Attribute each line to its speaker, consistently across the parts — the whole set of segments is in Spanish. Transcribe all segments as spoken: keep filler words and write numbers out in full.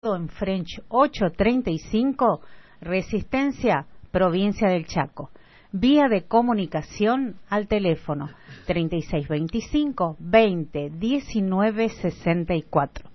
Speaker 1: en French ochocientos treinta y cinco, Resistencia, provincia del Chaco. Vía de comunicación al teléfono treinta y seis veinticinco, veinte, diecinueve, sesenta y cuatro.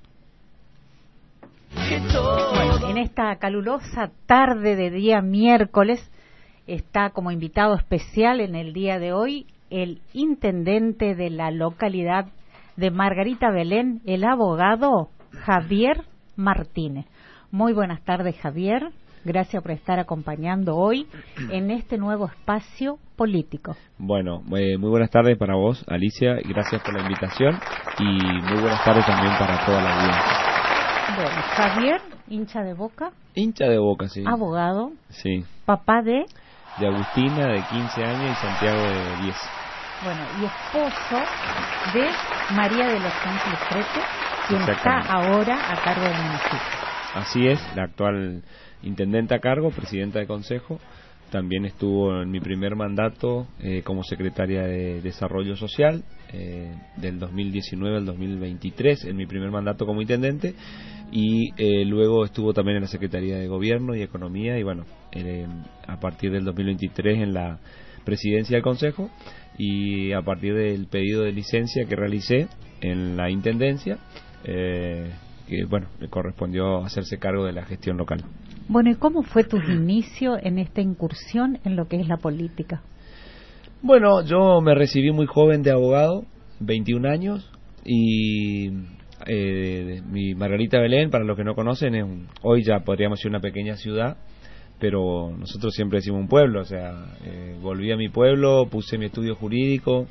Speaker 1: Bueno, en esta calurosa tarde de día miércoles está como invitado especial en el día de hoy el intendente de la localidad de Margarita Belén, el abogado Javier Martínez. Muy buenas tardes, Javier. Gracias por estar acompañando hoy en este nuevo espacio político.
Speaker 2: Bueno, eh, muy buenas tardes para vos, Alicia, y gracias por la invitación, y muy buenas tardes también para toda la audiencia.
Speaker 1: Bueno, Javier, hincha de Boca.
Speaker 2: Hincha de Boca, sí.
Speaker 1: Abogado.
Speaker 2: Sí.
Speaker 1: Papá de...
Speaker 2: De Agustina, de quince años, y Santiago, de diez.
Speaker 1: Bueno, y esposo de María de los Ángeles Crete, quien está ahora a cargo del municipio.
Speaker 2: Así es, la actual intendente a cargo, presidenta de consejo. También estuvo en mi primer mandato eh, como secretaria de Desarrollo Social, eh, del dos mil diecinueve al dos mil veintitrés, en mi primer mandato como intendente, y eh, luego estuvo también en la Secretaría de Gobierno y Economía, y bueno, eh, a partir del dos mil veintitrés en la presidencia del consejo, y a partir del pedido de licencia que realicé en la intendencia, eh, que bueno, le correspondió hacerse cargo de la gestión local.
Speaker 1: Bueno, ¿y cómo fue tu inicio en esta incursión en lo que es la política?
Speaker 2: Bueno, yo me recibí muy joven de abogado, veintiún años, y eh, mi Margarita Belén, para los que no conocen, es un, hoy ya podríamos decir una pequeña ciudad, pero nosotros siempre decimos un pueblo, o sea, eh, volví a mi pueblo, puse mi estudio jurídico,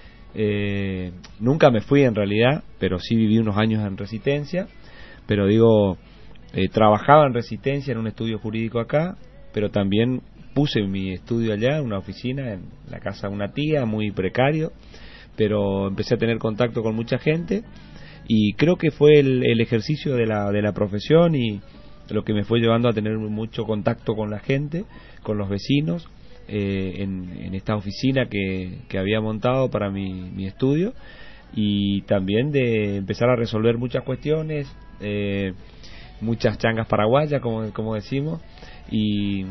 Speaker 2: eh, nunca me fui en realidad, pero sí viví unos años en Resistencia, pero digo... Eh, trabajaba en Resistencia en un estudio jurídico acá, pero también puse mi estudio allá, en una oficina, en la casa de una tía, muy precario, pero empecé a tener contacto con mucha gente, y creo que fue el, el ejercicio de la, de la profesión y lo que me fue llevando a tener mucho contacto con la gente, con los vecinos, eh, en, en esta oficina que, que había montado para mi, mi estudio, y también de empezar a resolver muchas cuestiones, eh, muchas changas paraguayas, como, como decimos, y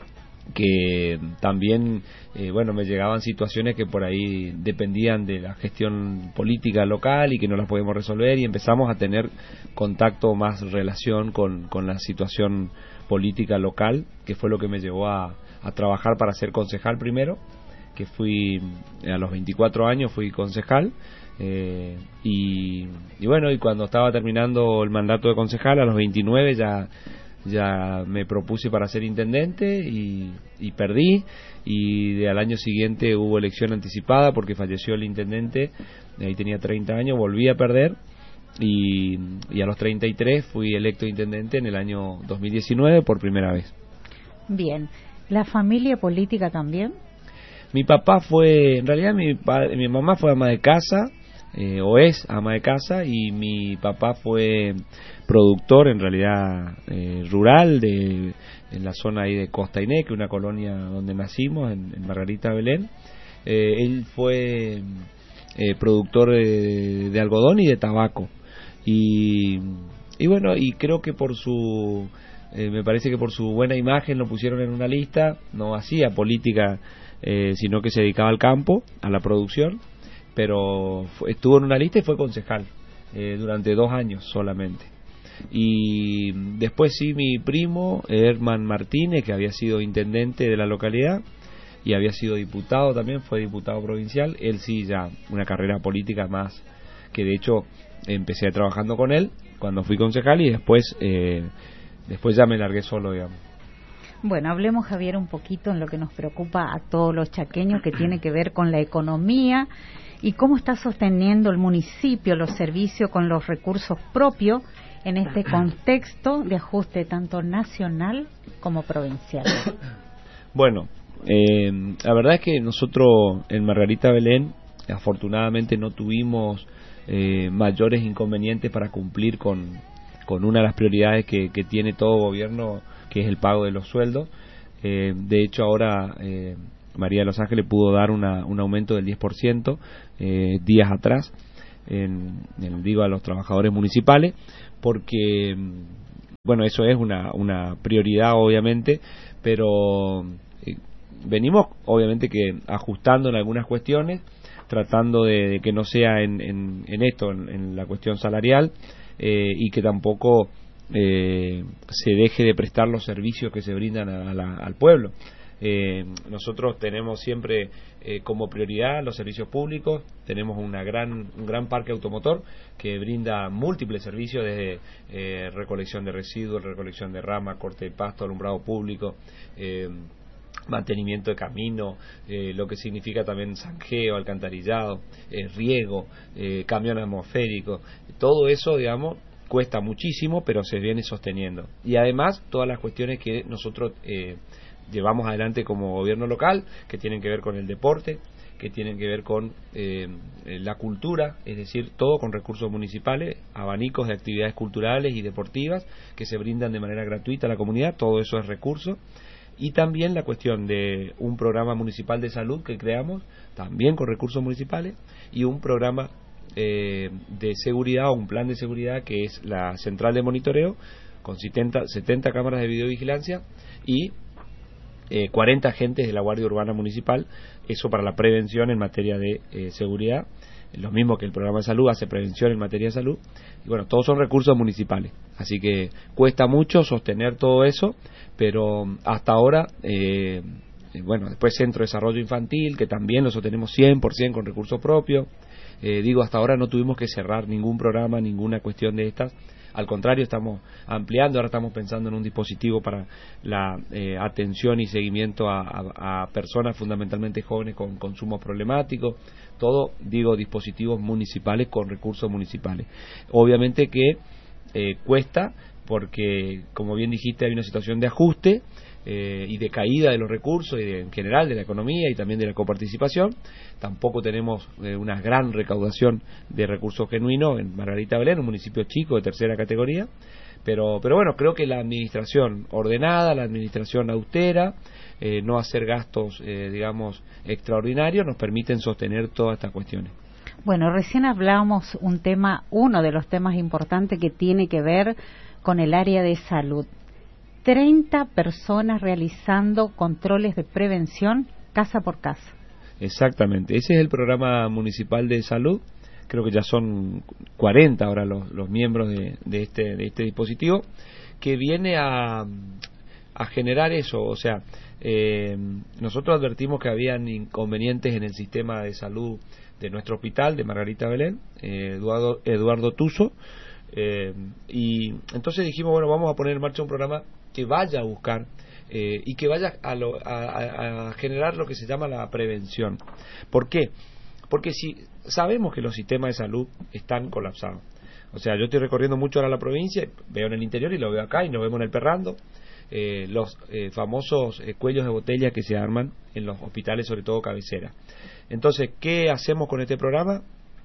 Speaker 2: que también, eh, bueno, me llegaban situaciones que por ahí dependían de la gestión política local y que no las podíamos resolver, y empezamos a tener contacto, más relación con, con la situación política local, que fue lo que me llevó a, a trabajar para ser concejal primero, que fui a los veinticuatro años fui concejal. Eh, y, y bueno, y cuando estaba terminando el mandato de concejal a los veintinueve ya ya me propuse para ser intendente y, y perdí, y de, al año siguiente hubo elección anticipada porque falleció el intendente, ahí tenía treinta años, volví a perder, y, y a los treinta y tres fui electo intendente en el año dos mil diecinueve por primera vez.
Speaker 1: Bien, ¿la familia política también?
Speaker 2: Mi papá fue, en realidad mi, mi mamá fue ama de casa, Eh, o es ama de casa, y mi papá fue productor en realidad eh, rural de en la zona ahí de Costa Ineque, una colonia donde nacimos, en, en Margarita Belén. Eh, él fue eh, productor de, de algodón y de tabaco, y, y bueno, y creo que por su eh, me parece que por su buena imagen lo pusieron en una lista. No hacía política, eh, sino que se dedicaba al campo, a la producción, pero fue, estuvo en una lista y fue concejal eh, durante dos años solamente. Y después sí, mi primo Herman Martínez, que había sido intendente de la localidad y había sido diputado también, fue diputado provincial, él sí ya una carrera política más, que de hecho empecé trabajando con él cuando fui concejal, y después eh, después ya me largué solo, digamos.
Speaker 1: Bueno, hablemos, Javier, un poquito en lo que nos preocupa a todos los chaqueños, que tiene que ver con la economía y cómo está sosteniendo el municipio los servicios con los recursos propios en este contexto de ajuste tanto nacional como provincial.
Speaker 2: Bueno, eh, la verdad es que nosotros en Margarita Belén afortunadamente no tuvimos eh, mayores inconvenientes para cumplir con, con una de las prioridades que, que tiene todo gobierno, que es el pago de los sueldos. Eh, de hecho, ahora eh, María de los Ángeles pudo dar una, un aumento del diez por ciento eh, días atrás, en, en, digo, a los trabajadores municipales, porque Bueno, eso es una, una prioridad obviamente, pero eh, venimos obviamente que ajustando en algunas cuestiones, tratando de, de que no sea en, en, en esto, en, en la cuestión salarial, eh, y que tampoco eh, se deje de prestar los servicios que se brindan a la, al pueblo. Eh, nosotros tenemos siempre eh, como prioridad los servicios públicos, tenemos una gran, un gran parque automotor que brinda múltiples servicios desde eh, recolección de residuos, recolección de rama, corte de pasto, alumbrado público, eh, mantenimiento de camino, eh, lo que significa también zanjeo, alcantarillado, eh, riego, eh, camión atmosférico, todo eso, digamos, cuesta muchísimo, pero se viene sosteniendo. Y además, todas las cuestiones que nosotros eh, llevamos adelante como gobierno local, que tienen que ver con el deporte, que tienen que ver con eh, la cultura, es decir, todo con recursos municipales, abanicos de actividades culturales y deportivas que se brindan de manera gratuita a la comunidad, todo eso es recurso. Y también la cuestión de un programa municipal de salud que creamos, también con recursos municipales, y un programa eh, de seguridad o un plan de seguridad que es la central de monitoreo, con setenta, setenta cámaras de videovigilancia y eh, cuarenta agentes de la Guardia Urbana Municipal, eso para la prevención en materia de eh, seguridad, lo mismo que el programa de salud hace prevención en materia de salud, y bueno, todos son recursos municipales, así que cuesta mucho sostener todo eso, pero hasta ahora, eh, bueno, después Centro de Desarrollo Infantil, que también lo sostenemos cien por ciento con recursos propios, eh, digo, hasta ahora no tuvimos que cerrar ningún programa, ninguna cuestión de estas, al contrario, estamos ampliando, ahora estamos pensando en un dispositivo para la eh, atención y seguimiento a, a, a personas fundamentalmente jóvenes con consumo problemático, todo, digo, dispositivos municipales con recursos municipales. Obviamente que eh, cuesta, porque, como bien dijiste, hay una situación de ajuste eh, y de caída de los recursos y de, en general de la economía y también de la coparticipación. Tampoco tenemos eh, una gran recaudación de recursos genuinos en Margarita Belén, un municipio chico de tercera categoría, pero, pero bueno, creo que la administración ordenada, la administración austera, eh, no hacer gastos, eh, digamos, extraordinarios, nos permiten sostener todas estas cuestiones.
Speaker 1: Bueno, recién hablábamos un tema, uno de los temas importantes que tiene que ver con el área de salud. treinta personas realizando controles de prevención casa por casa.
Speaker 2: Exactamente, ese es el programa municipal de salud, creo que ya son cuarenta ahora los, los miembros de, de, este, de este dispositivo, que viene a, a generar eso, o sea, eh, nosotros advertimos que habían inconvenientes en el sistema de salud de nuestro hospital, de Margarita Belén, eh, Eduardo, Eduardo Tuso, eh, y entonces dijimos, bueno, vamos a poner en marcha un programa que vaya a buscar eh, y que vaya a, lo, a, a generar lo que se llama la prevención. ¿Por qué? Porque si sabemos que los sistemas de salud están colapsados, o sea, yo estoy recorriendo mucho ahora la provincia, veo en el interior y lo veo acá y nos vemos en el Perrando, eh, los eh, famosos eh, cuellos de botella que se arman en los hospitales, sobre todo cabecera. Entonces, ¿qué hacemos con este programa?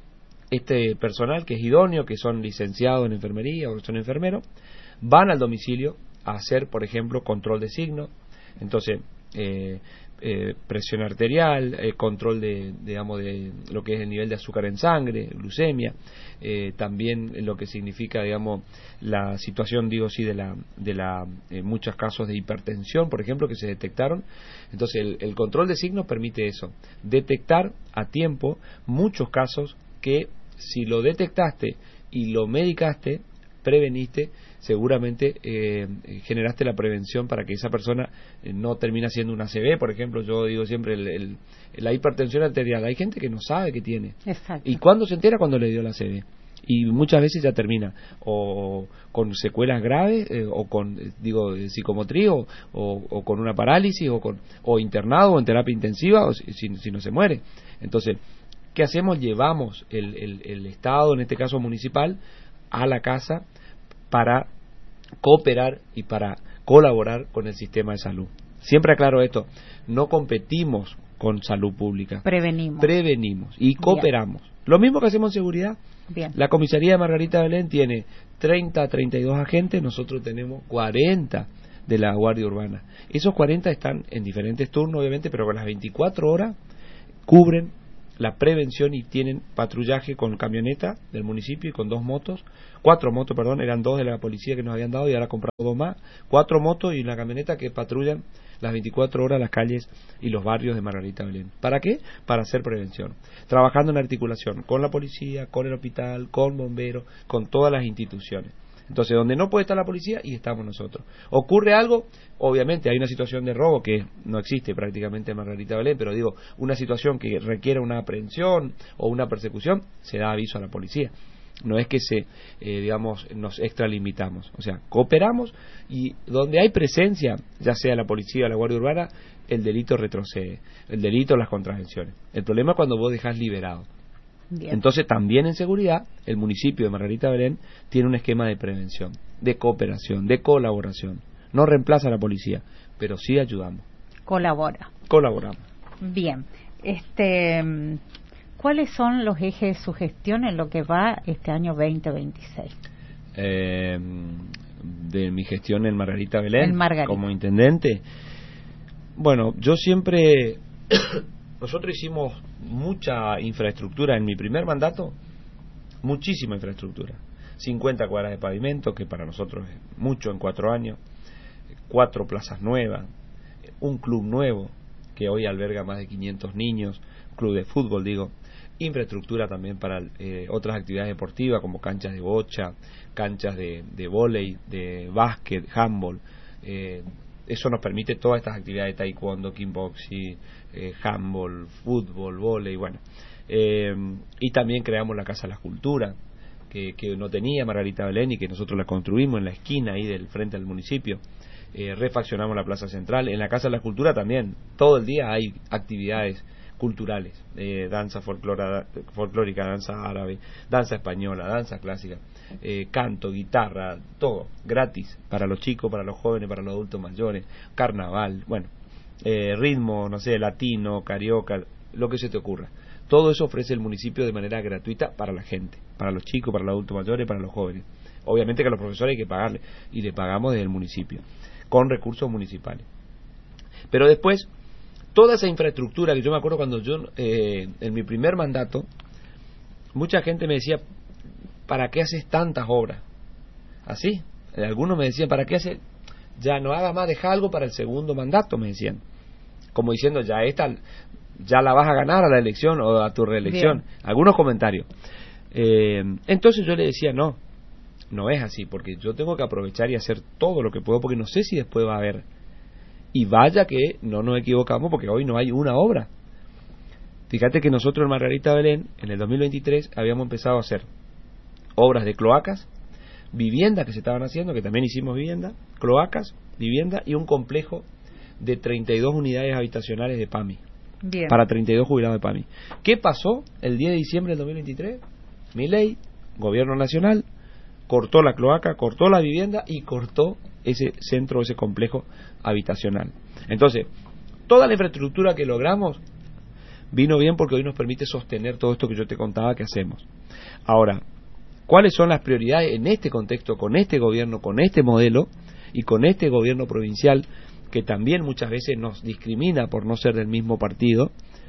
Speaker 2: Este personal que es idóneo, que son licenciados en enfermería o son enfermeros, van al domicilio a hacer, por ejemplo, control de signos, entonces eh, eh, presión arterial, eh, control de, digamos, de lo que es el nivel de azúcar en sangre, glucemia, eh, también lo que significa, digamos, la situación, digo, sí, de la, de la, en muchos casos de hipertensión, por ejemplo, que se detectaron. Entonces, el, el control de signos permite eso, detectar a tiempo muchos casos que si lo detectaste y lo medicaste, preveniste, seguramente eh, generaste la prevención para que esa persona eh, no termine siendo una A C V, por ejemplo. Yo digo siempre el, el, la hipertensión arterial, hay gente que no sabe que tiene.
Speaker 1: Exacto.
Speaker 2: Y cuando se entera, cuando le dio la A C V, y muchas veces ya termina o con secuelas graves eh, o con, digo, psicomotriz o, o, o con una parálisis o con o internado o en terapia intensiva o si, si, si no se muere. Entonces, ¿qué hacemos? Llevamos el, el, el Estado, en este caso municipal, a la casa para cooperar y para colaborar con el sistema de salud. Siempre aclaro esto, no competimos con salud pública.
Speaker 1: Prevenimos.
Speaker 2: Prevenimos y cooperamos. Bien. Lo mismo que hacemos en seguridad.
Speaker 1: Bien.
Speaker 2: La comisaría de Margarita Belén tiene treinta a treinta y dos agentes, nosotros tenemos cuarenta de la Guardia Urbana. Esos cuarenta están en diferentes turnos, obviamente, pero con las veinticuatro horas cubren la prevención y tienen patrullaje con camioneta del municipio y con dos motos, cuatro motos, perdón, eran dos de la policía que nos habían dado y ahora comprado dos más, cuatro motos y una camioneta que patrullan las veinticuatro horas las calles y los barrios de Margarita Belén. ¿Para qué? Para hacer prevención. Trabajando en articulación con la policía, con el hospital, con bomberos, con todas las instituciones. Entonces, donde no puede estar la policía, y estamos nosotros. Ocurre algo, obviamente hay una situación de robo que no existe prácticamente en Margarita Belén, pero digo, una situación que requiere una aprehensión o una persecución, se da aviso a la policía. No es que se, eh, digamos, nos extralimitamos. O sea, cooperamos y donde hay presencia, ya sea la policía o la Guardia Urbana, el delito retrocede. El delito, las contravenciones. El problema es cuando vos dejás liberado. Bien. Entonces, también en seguridad, el municipio de Margarita Belén tiene un esquema de prevención, de cooperación, de colaboración. No reemplaza a la policía, pero sí ayudamos.
Speaker 1: Colabora.
Speaker 2: Colaboramos.
Speaker 1: Bien. Este, ¿cuáles son los ejes de su gestión en lo que va este año veinte veintiséis?
Speaker 2: Eh, de mi gestión en Margarita Belén,
Speaker 1: en Margarita.
Speaker 2: Como intendente. Bueno, yo siempre... Nosotros hicimos mucha infraestructura en mi primer mandato, muchísima infraestructura. cincuenta cuadras de pavimento, que para nosotros es mucho en cuatro años, cuatro plazas nuevas, un club nuevo, que hoy alberga más de quinientos niños, club de fútbol, digo, infraestructura también para eh, otras actividades deportivas, como canchas de bocha, canchas de, de vóley, de básquet, handball, eh, eso nos permite todas estas actividades de taekwondo, kickboxing, eh, handball, fútbol, vóley, bueno. Eh, y también creamos la Casa de la Cultura, que, que no tenía Margarita Belén y que nosotros la construimos en la esquina ahí del frente al municipio. Eh, refaccionamos la Plaza Central. En la Casa de la Cultura también, todo el día hay actividades culturales, eh, danza folclora, folclórica, danza árabe, danza española, danza clásica, eh, canto, guitarra, todo, gratis, para los chicos, para los jóvenes, para los adultos mayores, carnaval, bueno, eh, ritmo, no sé, latino, carioca, lo que se te ocurra. Todo eso ofrece el municipio de manera gratuita para la gente, para los chicos, para los adultos mayores, para los jóvenes. Obviamente que a los profesores hay que pagarle, y le pagamos desde el municipio, con recursos municipales. Pero después, toda esa infraestructura que yo me acuerdo cuando yo, eh, en mi primer mandato, mucha gente me decía, ¿para qué haces tantas obras? Así, algunos me decían, ¿para qué haces? Ya no haga más, deja algo para el segundo mandato, me decían. Como diciendo, ya esta, ya la vas a ganar a la elección o a tu reelección. Bien. Algunos comentarios. Eh, entonces yo le decía, no, no es así, porque yo tengo que aprovechar y hacer todo lo que puedo, porque no sé si después va a haber. Y vaya que no nos equivocamos, porque hoy no hay una obra. Fíjate que nosotros en Margarita Belén, en el dos mil veintitrés, habíamos empezado a hacer obras de cloacas, viviendas que se estaban haciendo, que también hicimos vivienda, cloacas, vivienda y un complejo de treinta y dos unidades habitacionales de PAMI. Bien. Para treinta y dos jubilados de PAMI. ¿Qué pasó el diez de diciembre del dos mil veintitrés? Milei, gobierno nacional, cortó la cloaca, cortó la vivienda y cortó ese centro, ese complejo habitacional. Entonces, toda la infraestructura que logramos vino bien porque hoy nos permite sostener todo esto que yo te contaba que hacemos. Ahora, ¿cuáles son las prioridades en este contexto, con este gobierno, con este modelo y con este gobierno provincial que también muchas veces nos discrimina por no ser del mismo partido,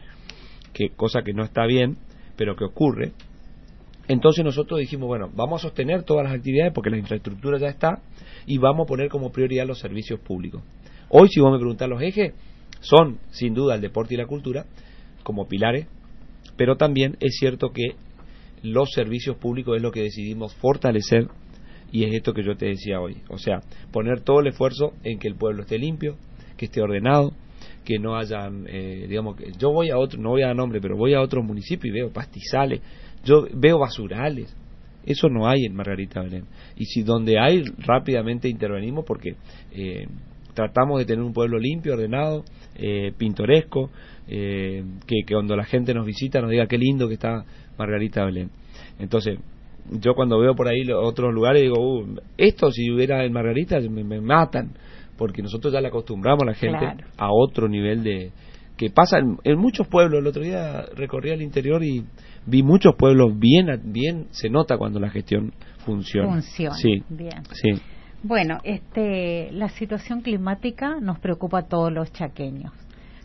Speaker 2: que cosa que no está bien, pero que ocurre? Entonces nosotros dijimos, bueno, vamos a sostener todas las actividades porque la infraestructura ya está y vamos a poner como prioridad los servicios públicos. Hoy, si vos me preguntás, los ejes son, sin duda, el deporte y la cultura como pilares, pero también es cierto que los servicios públicos es lo que decidimos fortalecer y es esto que yo te decía hoy. O sea, poner todo el esfuerzo en que el pueblo esté limpio, que esté ordenado, que no hayan, eh, digamos, que yo voy a otro, no voy a dar nombre, pero voy a otros municipios y veo pastizales, yo veo basurales. Eso no hay en Margarita Belén. Y si donde hay, rápidamente intervenimos porque eh, tratamos de tener un pueblo limpio, ordenado, eh, pintoresco, eh, que, que cuando la gente nos visita nos diga qué lindo que está Margarita Belén. Entonces, yo cuando veo por ahí otros lugares digo, uh, esto si hubiera en Margarita me, me matan, porque nosotros ya le acostumbramos a la gente, claro, a otro nivel de... que pasa en, en muchos pueblos. El otro día recorrí el interior y vi muchos pueblos bien, bien se nota cuando la gestión funciona.
Speaker 1: Funciona,
Speaker 2: sí,
Speaker 1: bien.
Speaker 2: Sí.
Speaker 1: Bueno, este, la situación climática nos preocupa a todos los chaqueños.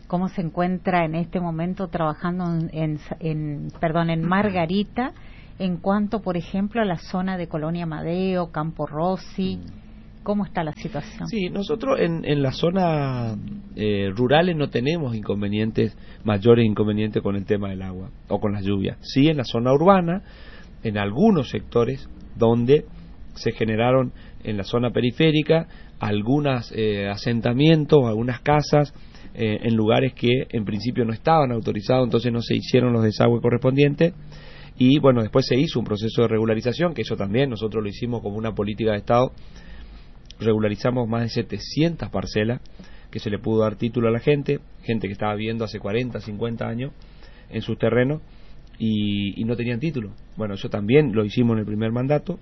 Speaker 1: cómo se encuentra en este momento trabajando en, en, en perdón, en Margarita, en cuanto, por ejemplo, a la zona de Colonia Amadeo, Campo Rossi. ¿Cómo está la situación?
Speaker 2: Sí, nosotros en, en las zonas eh, rurales no tenemos inconvenientes, mayores inconvenientes con el tema del agua o con las lluvias. Sí, en la zona urbana, en algunos sectores donde se generaron en la zona periférica algunos eh, asentamientos, algunas casas eh, en lugares que en principio no estaban autorizados, entonces no se hicieron los desagües correspondientes. Y bueno, después se hizo un proceso de regularización, que eso también nosotros lo hicimos como una política de Estado. Regularizamos más de setecientas parcelas que se le pudo dar título a la gente, gente que estaba viviendo hace cuarenta, cincuenta años en sus terrenos y, y no tenían título. Bueno, eso también lo hicimos en el primer mandato.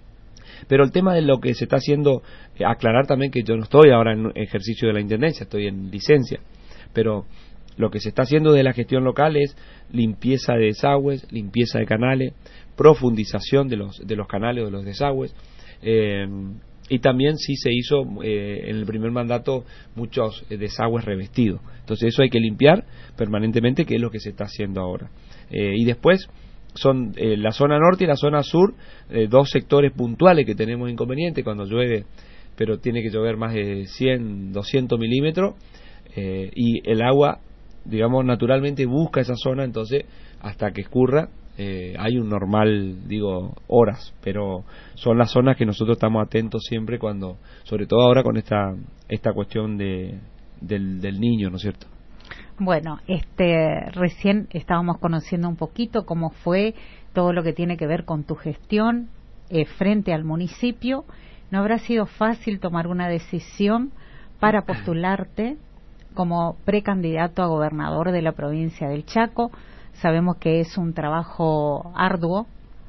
Speaker 2: Pero el tema de lo que se está haciendo, eh, aclarar también que yo no estoy ahora en ejercicio de la Intendencia, estoy en licencia, pero lo que se está haciendo de la gestión local es limpieza de desagües, limpieza de canales, profundización de los, de los canales o de los desagües, eh, y también sí se hizo eh, en el primer mandato muchos eh, desagües revestidos. Entonces eso hay que limpiar permanentemente, que es lo que se está haciendo ahora. Eh, y después son eh, la zona norte y la zona sur, eh, dos sectores puntuales que tenemos inconveniente cuando llueve, pero tiene que llover más de cien, doscientos milímetros, eh, y el agua, digamos, naturalmente busca esa zona, entonces hasta que escurra eh, hay un normal, digo, horas, pero son las zonas que nosotros estamos atentos siempre cuando, sobre todo ahora con esta esta cuestión de del, del niño, ¿no es cierto?
Speaker 1: Bueno, este recién estábamos conociendo un poquito cómo fue todo lo que tiene que ver con tu gestión eh, frente al municipio. ¿No habrá sido fácil tomar una decisión para postularte como precandidato a gobernador de la provincia del Chaco? Sabemos que es un trabajo arduo.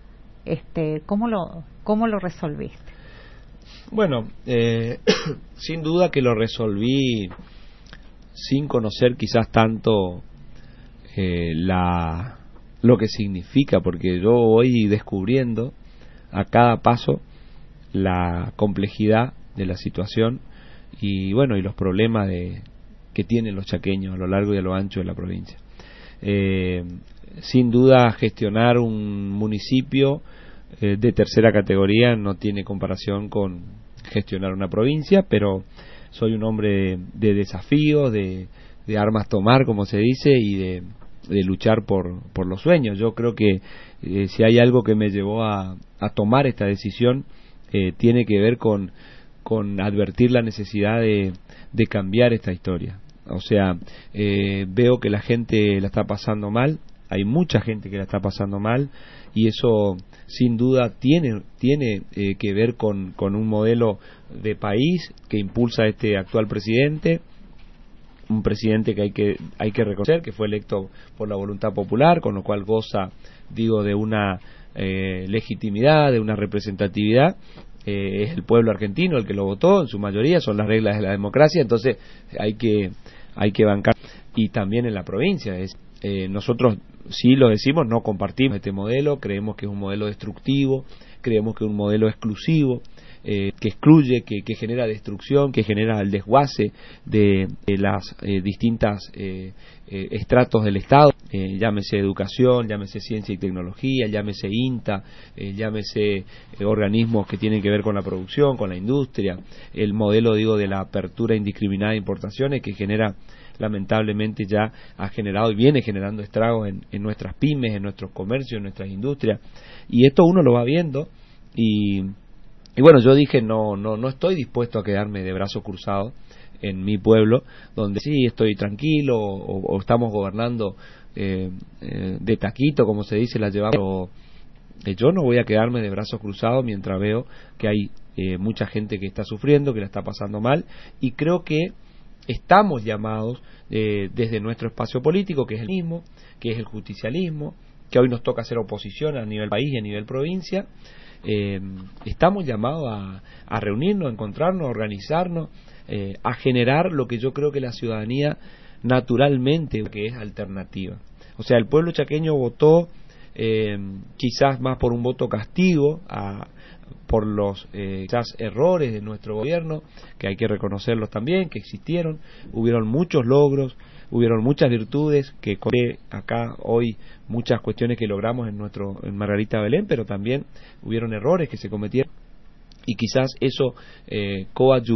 Speaker 1: Este, ¿cómo lo cómo lo resolviste?
Speaker 2: Bueno, eh, sin duda que lo resolví sin conocer quizás tanto eh, la lo que significa, porque yo voy descubriendo a cada paso la complejidad de la situación y bueno, y los problemas de que tienen los chaqueños a lo largo y a lo ancho de la provincia. Eh, sin duda gestionar un municipio eh, de tercera categoría no tiene comparación con gestionar una provincia, pero soy un hombre de, de desafíos, de, de armas tomar, como se dice, y de, de luchar por, por los sueños. Yo creo que eh, si hay algo que me llevó a, a tomar esta decisión, eh, tiene que ver con, con advertir la necesidad de, de cambiar esta historia. O sea, eh, veo que la gente la está pasando mal, hay mucha gente que la está pasando mal, y eso sin duda tiene tiene eh, que ver con, con un modelo de país que impulsa este actual presidente, un presidente que hay que hay que reconocer que fue electo por la voluntad popular, con lo cual goza, digo, de una eh, legitimidad, de una representatividad. Eh, es el pueblo argentino el que lo votó, en su mayoría son las reglas de la democracia, entonces hay que hay que bancar. Y también en la provincia es eh, nosotros sí lo decimos, no compartimos este modelo, creemos que es un modelo destructivo, creemos que es un modelo exclusivo, eh, que excluye, que, que genera destrucción, que genera el desguace de, de las eh, distintas eh, eh, estratos del Estado, eh, llámese educación, llámese ciencia y tecnología, llámese INTA, eh, llámese eh, organismos que tienen que ver con la producción, con la industria, el modelo, digo, de la apertura indiscriminada de importaciones que genera, lamentablemente ya ha generado y viene generando estragos en, en nuestras pymes, en nuestros comercios, en nuestras industrias, y esto uno lo va viendo y, y bueno, yo dije no no no estoy dispuesto a quedarme de brazos cruzados en mi pueblo, donde sí estoy tranquilo o, o estamos gobernando eh, eh, de taquito, como se dice, la llevamos, pero eh, yo no voy a quedarme de brazos cruzados mientras veo que hay eh, mucha gente que está sufriendo, que la está pasando mal, y creo que estamos llamados eh, desde nuestro espacio político, que es el mismo, que es el justicialismo, que hoy nos toca hacer oposición a nivel país y a nivel provincia, eh, estamos llamados a, a reunirnos, a encontrarnos, a organizarnos, eh, a generar lo que yo creo que la ciudadanía naturalmente, que es alternativa. O sea, el pueblo chaqueño votó eh, quizás más por un voto castigo a por los eh, quizás errores de nuestro gobierno, que hay que reconocerlos también, que existieron, hubieron muchos logros, hubieron muchas virtudes, que acá hoy muchas cuestiones que logramos en nuestro en Margarita Belén, pero también hubieron errores que se cometieron y quizás eso eh, coadyuvó